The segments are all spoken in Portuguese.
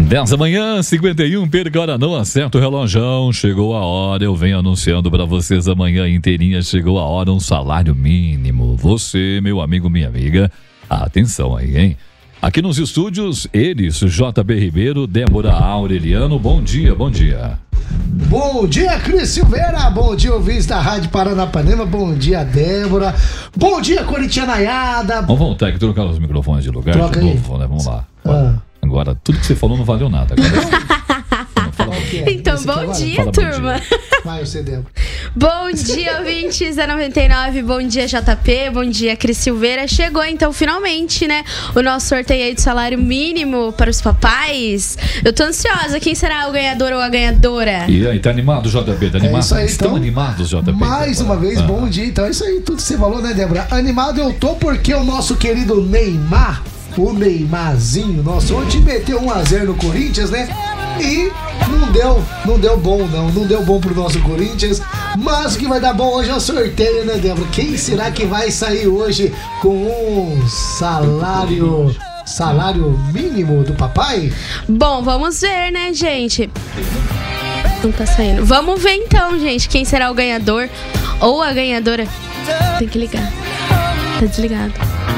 10 da manhã, 51, perca a hora, não acerta o relógio. Chegou a hora, eu venho anunciando para vocês a manhã inteirinha. Chegou a hora, um salário mínimo. Você, meu amigo, minha amiga, atenção aí, hein? Aqui nos estúdios, eles, JB Ribeiro, Débora Aureliano. Bom dia, bom dia. Bom dia, Cris Silveira. Bom dia, ouvintes da Rádio Paranapanema. Bom dia, Débora. Bom dia, corintianaiada. Vamos voltar aqui, trocar os microfones de lugar. Troca de aí. novo, né? Vamos lá. Agora, tudo que você falou não valeu nada. Então, bom dia, turma. Vai, você, Débora. Bom dia, ouvintes da 99. Bom dia, JP. Bom dia, Cris Silveira. Chegou, então, finalmente, né? O nosso sorteio aí de salário mínimo para os papais. Eu tô ansiosa. Quem será o ganhador ou a ganhadora? E aí, tá animado, JB? Tá animado? É isso aí, Estão então, animados, JB? Mais uma vez, bom dia. Então, é isso aí, tudo que você falou, né, Débora? Animado eu tô porque o nosso querido Neymar, o Neymarzinho, nosso, ontem meteu 1-0 no Corinthians, né? E não deu bom, não deu bom pro nosso Corinthians, mas o que vai dar bom hoje é o sorteio, né, Débora? Quem será que vai sair hoje com um salário mínimo do papai? Bom, vamos ver, né, gente? Não tá saindo. Vamos ver então, gente, quem será o ganhador ou a ganhadora. Tem que ligar. Tá desligado.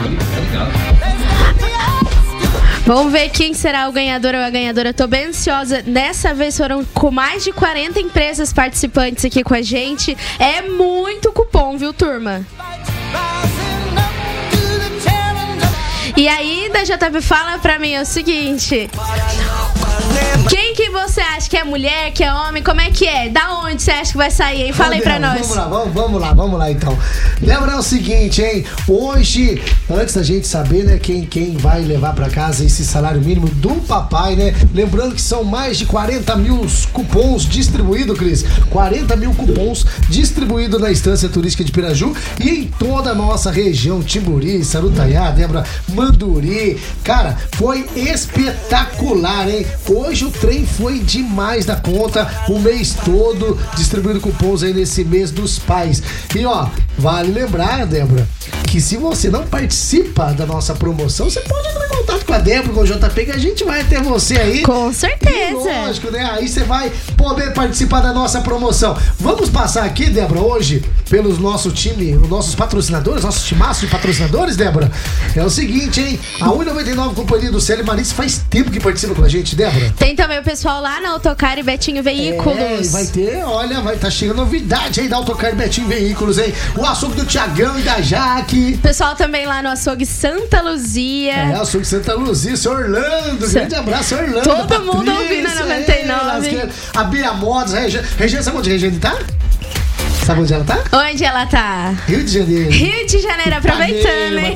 Vamos ver quem será o ganhador ou a ganhadora. Tô bem ansiosa. Dessa vez foram com mais de 40 empresas participantes aqui com a gente. É muito cupom, viu, turma? E aí, da JP, fala pra mim o seguinte: quem que você acha que é mulher, que é homem? Como é que é? Da onde você acha que vai sair, hein? Fala aí pra nós. Vamos lá então. Lembra o seguinte, hein? Hoje, antes da gente saber, né, quem vai levar pra casa esse salário mínimo do papai, né? Lembrando que são mais de 40 mil cupons distribuídos, Cris. 40 mil cupons distribuídos na Estância Turística de Piraju e em toda a nossa região, Timburi, Sarutaiá, Débora, Manduri. Cara, foi espetacular, hein? Hoje o trem foi demais da conta, o mês todo distribuindo cupons aí nesse mês dos pais. E ó, vale lembrar, Débora, que se você não participa da nossa promoção, você pode entrar em contato com a Débora, com o JP, que a gente vai ter você aí. Com certeza. E lógico, né? Aí você vai poder participar da nossa promoção. Vamos passar aqui, Débora, hoje, pelos nosso time, os nossos patrocinadores, nossos timaços de patrocinadores, Débora. É o seguinte, hein? A 199 Companhia do Célio Marins faz tempo que participa com a gente, Débora. Tem também o pessoal lá na Autocar e Betinho Veículos. Vai ter, olha, vai tá chegando novidade aí da Autocar e Betinho Veículos, hein? O açougue do Tiagão e da Jaque. Pessoal também lá no açougue Santa Luzia. Açougue Santa Luzia, seu Orlando. Grande abraço, Orlando. Todo mundo ouvindo a 99. A Bia Modas, Regiane, sabe onde a Regiane tá? Sabe onde ela tá? Onde ela tá? Rio de Janeiro. Rio de Janeiro, aproveitando, hein?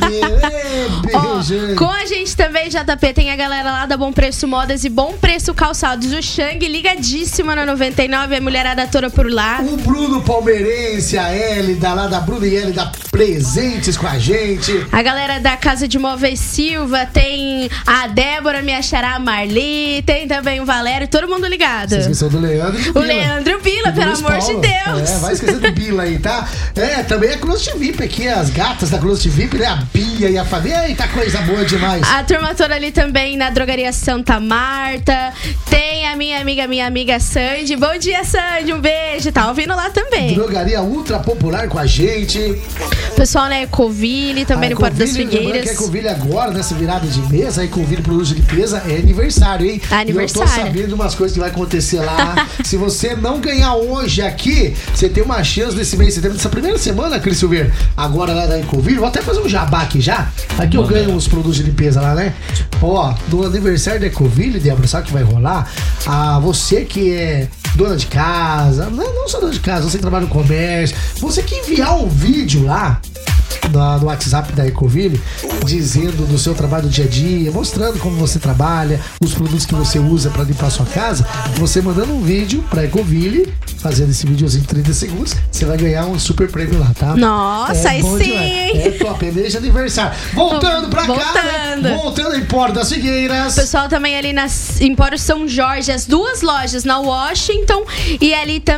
Ó, com a gente também, JP, tem a galera lá da Bom Preço Modas e Bom Preço Calçados. O Xang, ligadíssima na 99, a mulherada toda por lá. O Bruno Palmeirense, a Hélida, lá da Bruno e Hélida, presentes com a gente. A galera da Casa de Móveis Silva, tem a Débora, minha xará, Marli, tem também o Valério, todo mundo ligado. Vocês esqueceram do Leandro e do Bila. O Leandro Bila, pelo amor de Deus. Vai esquecer do Bila aí, tá? Também a Closet VIP aqui, as gatas da Closet VIP, né? A Bia e a família. Eita, coisa boa demais. A turma toda ali também na Drogaria Santa Marta. Tem a minha amiga Sandy. Bom dia, Sandy, um beijo. Tá ouvindo lá também. Drogaria Ultra Popular com a gente. Pessoal, né? Ecoville, também no Porto das Figueiras. Que Ecoville agora, nessa virada de mês, a Ecoville Produtos de Limpeza é aniversário, hein? Aniversário. E eu tô sabendo de umas coisas que vai acontecer lá. Se você não ganhar hoje aqui, você tem uma chance desse mês de setembro, dessa primeira semana, Cris Silveira, agora lá da Ecoville. Vou até fazer um jabá aqui já. Aqui eu ganho uns produtos de limpeza lá, né? Ó, no aniversário da Ecoville, Débora, sabe o que vai rolar? Você que é dona de casa, não só dona de casa, você que trabalha no comércio, você que enviar um vídeo lá no WhatsApp da Ecoville, dizendo do seu trabalho do dia a dia, mostrando como você trabalha, os produtos que você usa para limpar a sua casa, você mandando um vídeo pra Ecoville, fazendo esse videozinho de 30 segundos, você vai ganhar um super prêmio lá, tá? Nossa, aí sim! É top, é mês de aniversário. Voltando pra cá, né? Voltando em Porto das Figueiras. Pessoal também ali em Empório São Jorge, as duas lojas, na Washington e ali também